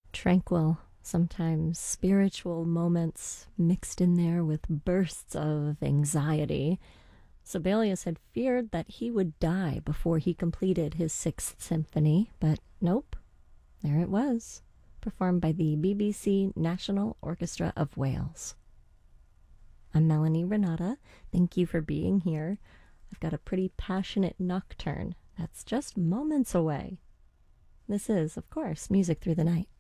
Tranquil, sometimes spiritual moments mixed in there with bursts of anxiety. Sibelius had feared that he would die before he completed his Sixth Symphony, but nope, there it was, performed by the BBC National Orchestra of Wales. I'm Melanie Renata. Thank you for being here. I've got a pretty passionate nocturne that's just moments away. This is, of course, Music Through the Night.